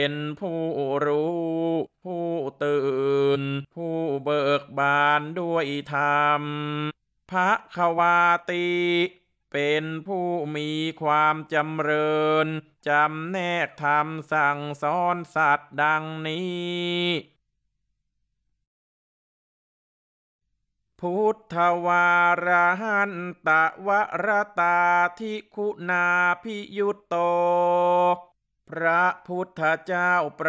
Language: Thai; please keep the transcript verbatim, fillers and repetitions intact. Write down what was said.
เป็นผู้รู้ผู้ตื่นผู้เบิกบานด้วยธรรมภควาติเป็นผู้มีความจำเริญจำแนกธรรมสั่งสอนสัตว์ดังนี้พุทธวาระหันตะวรตาธิคุณาพิยุตโตพระพุทธเจ้า